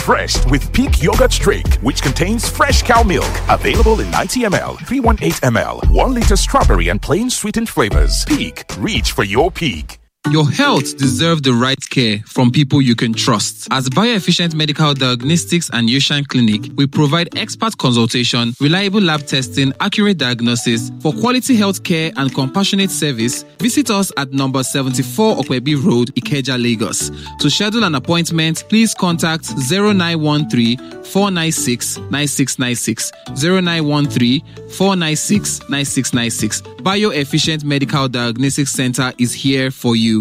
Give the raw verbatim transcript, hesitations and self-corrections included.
refreshed with Peak Yogurt Drink, which contains fresh cow milk. Available in ninety milliliters, three hundred eighteen milliliters, one liter strawberry and plain sweetened flavors. Peak. Reach for your peak. Your health deserves the right care from people you can trust. As Bioefficient Medical Diagnostics and Yoshan Clinic, we provide expert consultation, reliable lab testing, accurate diagnosis. For quality health care and compassionate service, visit us at number seventy-four Okwebi Road, Ikeja, Lagos. To schedule an appointment, please contact zero nine one three, four nine six, nine six nine six, zero nine one three, four nine six, nine six nine six. Bioefficient Medical Diagnostics Center is here for you.